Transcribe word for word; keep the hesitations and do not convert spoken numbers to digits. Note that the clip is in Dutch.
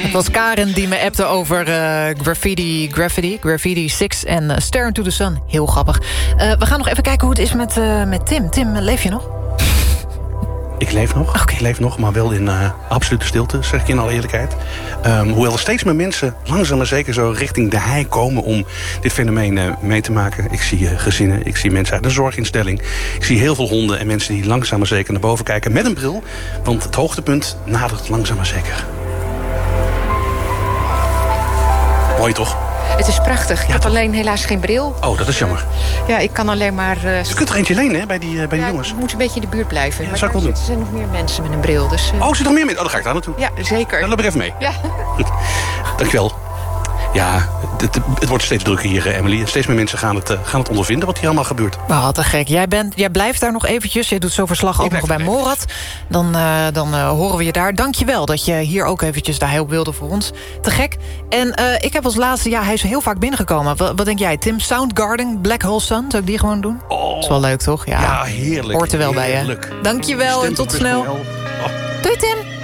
Het was Karen die me appte over uh, Graffiti, Graffiti, Graffiti Six en uh, Stare into the Sun. Heel grappig. Uh, we gaan nog even kijken hoe het is met, uh, met Tim. Tim, leef je nog? Ik leef nog, okay. ik leef nog, maar wel in uh, absolute stilte, zeg ik in alle eerlijkheid. Um, hoewel er steeds meer mensen langzaam maar zeker zo richting de hei komen om dit fenomeen uh, mee te maken. Ik zie uh, gezinnen, ik zie mensen uit de zorginstelling. Ik zie heel veel honden en mensen die langzaam maar zeker naar boven kijken met een bril. Want het hoogtepunt nadert langzaam maar zeker. Mooi toch? Het is prachtig. Ik ja, heb toch? alleen helaas geen bril. Oh, dat is jammer. Ja, ik kan alleen maar... Uh, je kunt er eentje lenen, hè, bij die, uh, bij die ja, jongens. ik moet een beetje in de buurt blijven. Ja, maar zou ik wel doen. Er zijn nog meer mensen met een bril. Dus, uh... Oh, er zit nog meer mensen? Oh, dan ga ik daar naartoe. Ja, zeker. Dan loop ik even mee. Ja. Goed. Dankjewel. Ja, het, het wordt steeds drukker hier, Emily. Steeds meer mensen gaan het, uh, gaan het ondervinden wat hier allemaal gebeurt. Oh, te gek. Jij, bent, jij blijft daar nog eventjes. Jij doet zo verslag ook nog bij Morad. Dan, uh, dan uh, horen we je daar. Dank je wel dat je hier ook eventjes daar heel wilde voor ons. Te gek. En uh, ik heb als laatste... Ja, hij is heel vaak binnengekomen. Wat, wat denk jij? Tim Soundgarden, Black Hole Sun. Zou ik die gewoon doen? Oh, dat is wel leuk, toch? Ja, ja heerlijk. Hoort er wel heerlijk. bij je. Dank je wel en tot snel. Oh. Doei, Tim.